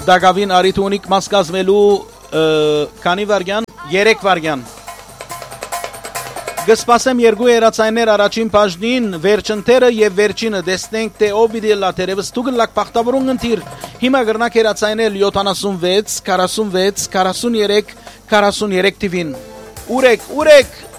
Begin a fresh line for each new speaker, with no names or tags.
Դագավին արիթունիկ մաս կազմելու քանի վարյան 3 վարյան Գսպասեմ երկու երացայներ առաջին բաժնին վերջընթերը եւ վերջինը դեսնենք թե ով պիտի լա թերևս դուգլակ բախտավորուն ընթիր հիմա գրնակ երացայնել 76 46 43 43 տիվին ուրեք